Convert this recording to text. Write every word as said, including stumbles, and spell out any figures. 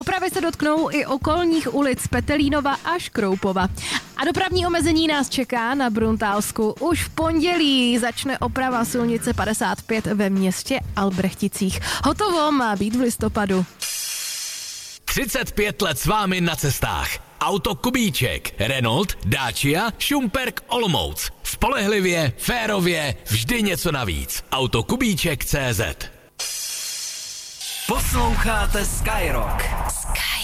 Opravy se dotknou i okolních ulic Petelínova až Kroupova. A dopravní omezení nás čeká na Bruntálsku. Už v pondělí začne oprava silnice padesát pět ve městě Albrechticích. Hotovo má být v listopadu. třicet pět let s vámi na cestách. Auto Kubíček, Renault, Dacia, Šumperk, Olomouc. Spolehlivě, férově, vždy něco navíc. Auto Kubíček tečka cé zet. Posloucháte Skyrock. Skyrock.